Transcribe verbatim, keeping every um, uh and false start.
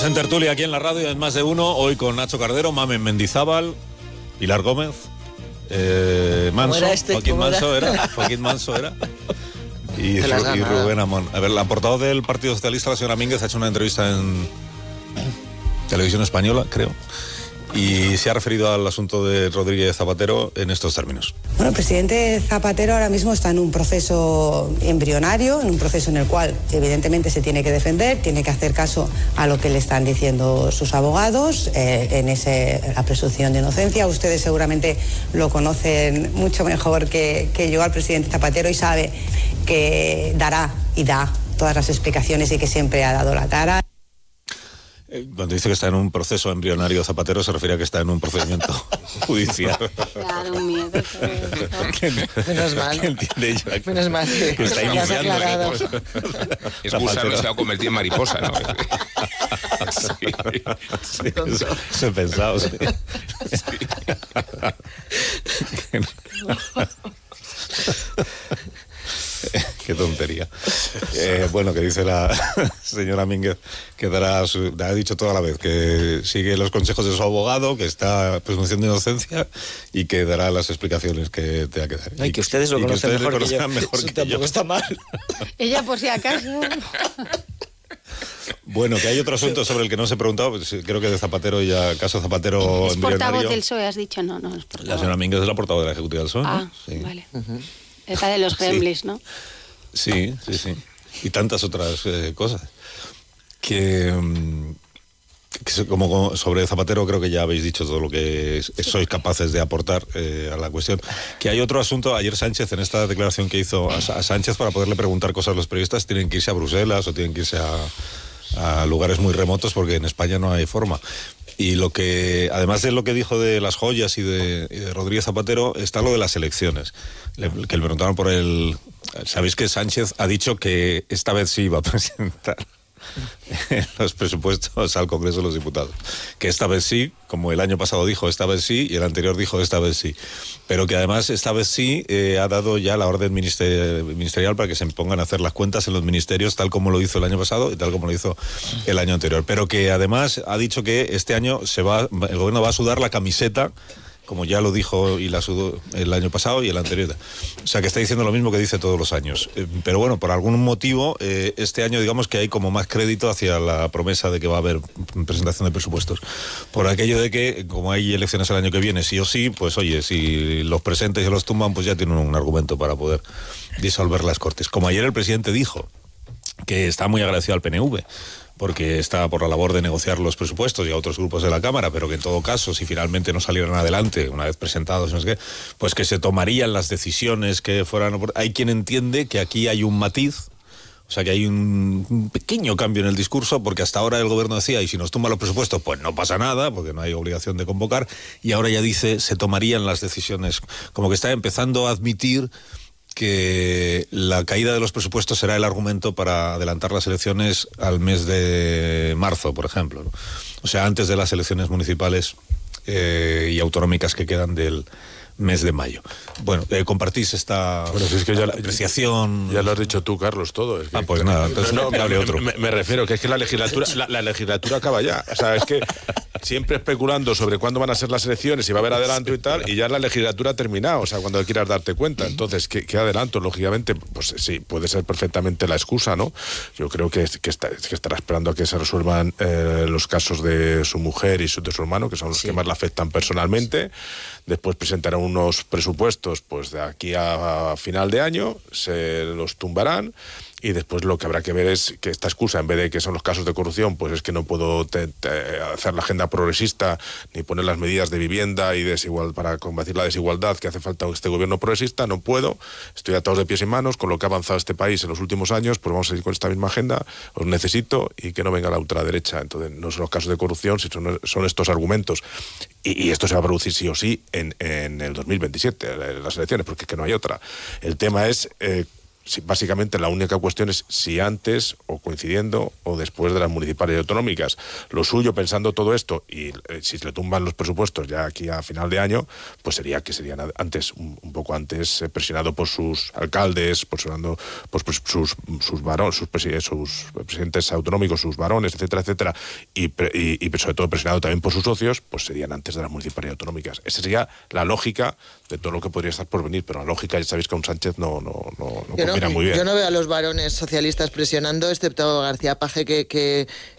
Estamos en tertulia aquí en la radio en Más de Uno, hoy con Nacho Cardero, Mamen Mendizábal, Pilar Gómez, eh, Manso, este? Joaquín Manso era? era, Joaquín Manso era, y, Ru- y Rubén Amón. A ver, la portavoz del Partido Socialista, la señora Mínguez, ha hecho una entrevista en Televisión Española, creo, y se ha referido al asunto de Rodríguez Zapatero en estos términos. Bueno, el presidente Zapatero ahora mismo está en un proceso embrionario, en un proceso en el cual evidentemente se tiene que defender, tiene que hacer caso a lo que le están diciendo sus abogados, eh, en ese, la presunción de inocencia. Ustedes seguramente lo conocen mucho mejor que, que yo al presidente Zapatero y sabe que dará y da todas las explicaciones y que siempre ha dado la cara. Cuando dice que está en un proceso embrionario Zapatero, se refiere a que está en un procedimiento judicial. Claro, un miedo. Menos mal. ¿Qué entiende ella? Menos mal que, que está que iniciando. Es gusano, se va a convertir en mariposa, ¿no? Sí, sí, eso, eso he pensado, sí. Qué tontería. Eh, bueno, que dice la señora Mínguez que dará su, ha dicho toda la vez que sigue los consejos de su abogado, que está presunción de inocencia y que dará las explicaciones que tenga que dar. Ay, que ustedes lo y conocen que mejor, ustedes que yo. mejor Eso que tampoco yo. está mal. Ella, por si acaso. Bueno, que hay otro asunto sobre el que no se ha preguntado, pues, creo que de Zapatero ya, caso Zapatero Es embrionario. portavoz del P S O E, has dicho, no, no es portavoz. La señora Mínguez es la portavoz de la Ejecutiva del P S O E, Ah, ¿no? Sí. vale. Uh-huh. Esa de los gremlins, sí. ¿No? Sí, sí, sí. Y tantas otras eh, cosas. Que, que como, como sobre Zapatero creo que ya habéis dicho todo lo que es, sois capaces de aportar eh, a la cuestión. Que hay otro asunto, ayer Sánchez, en esta declaración que hizo a, a Sánchez para poderle preguntar cosas a los periodistas, tienen que irse a Bruselas o tienen que irse a, a lugares muy remotos porque en España no hay forma. Y lo que, además de lo que dijo de las joyas y de, y de Rodríguez Zapatero, está lo de las elecciones. Le, que le preguntaron por el... Sabéis que Sánchez ha dicho que esta vez sí iba a presentar los presupuestos al Congreso de los Diputados. Que esta vez sí, como el año pasado dijo esta vez sí, y el anterior dijo esta vez sí. Pero que además esta vez sí eh, ha dado ya la orden minister- ministerial para que se pongan a hacer las cuentas en los ministerios tal como lo hizo el año pasado y tal como lo hizo el año anterior. Pero que además ha dicho que este año se va, el gobierno va a sudar la camiseta, como ya lo dijo y la sudó el año pasado y el anterior. O sea, que está diciendo lo mismo que dice todos los años. Eh, pero bueno, por algún motivo, eh, este año digamos que hay como más crédito hacia la promesa de que va a haber presentación de presupuestos. Por aquello de que, como hay elecciones el año que viene, sí o sí, pues oye, si los presentes y los tumban, pues ya tienen un argumento para poder disolver las Cortes. Como ayer el presidente dijo que está muy agradecido al P N V, porque está por la labor de negociar los presupuestos y a otros grupos de la Cámara, pero que en todo caso, si finalmente no salieran adelante, una vez presentados, no sé qué, pues que se tomarían las decisiones que fueran... Hay quien entiende que aquí hay un matiz, o sea que hay un, un pequeño cambio en el discurso, porque hasta ahora el gobierno decía, y si nos tumban los presupuestos, pues no pasa nada, porque no hay obligación de convocar, y ahora ya dice, se tomarían las decisiones, como que está empezando a admitir que la caída de los presupuestos será el argumento para adelantar las elecciones al mes de marzo, por ejemplo, ¿no? O sea, antes de las elecciones municipales eh, y autonómicas que quedan del mes de mayo. Bueno, eh, compartís esta bueno, si es que ya la, apreciación. Ya lo has dicho tú, Carlos, todo. Es que, ah, pues nada, entonces no, no, hable otro. Me, me refiero que es que la legislatura, la, la legislatura acaba ya. O sea, es que siempre especulando sobre cuándo van a ser las elecciones, si va a haber adelanto y tal, y ya la legislatura ha terminado, o sea, cuando quieras darte cuenta. Entonces, ¿qué, qué adelanto? Lógicamente, pues sí, puede ser perfectamente la excusa, ¿no? Yo creo que, que, está, que estará esperando a que se resuelvan eh, los casos de su mujer y su, de su hermano, que son los sí. que más le afectan personalmente. Después presentará unos presupuestos, pues de aquí a, a final de año, se los tumbarán. Y después lo que habrá que ver es que esta excusa, en vez de que son los casos de corrupción, pues es que no puedo te, te, hacer la agenda progresista ni poner las medidas de vivienda y desigual para combatir la desigualdad que hace falta este gobierno progresista, no puedo, estoy atados de pies y manos con lo que ha avanzado este país en los últimos años, pues vamos a seguir con esta misma agenda, os necesito y que no venga la ultraderecha. Entonces no son los casos de corrupción, si son, son estos argumentos. Y, y esto se va a producir sí o sí en, en el dos mil veintisiete, en las elecciones, porque es que no hay otra. El tema es... Eh, si, básicamente la única cuestión es si antes o coincidiendo o después de las municipales y autonómicas. Lo suyo, pensando todo esto, y eh, si se le tumban los presupuestos ya aquí a final de año, pues sería que serían antes, un, un poco antes, eh, presionado por sus alcaldes, presionando por sus, sus, sus varones, sus, presi sus presidentes autonómicos, sus varones, etcétera, etcétera, y, y, y sobre todo presionado también por sus socios, pues serían antes de las municipales y autonómicas. Esa sería la lógica de todo lo que podría estar por venir, pero la lógica, ya sabéis que a un Sánchez no, no, no, no combina muy bien. Yo no veo a los varones socialistas presionando, excepto García Paje, que, que,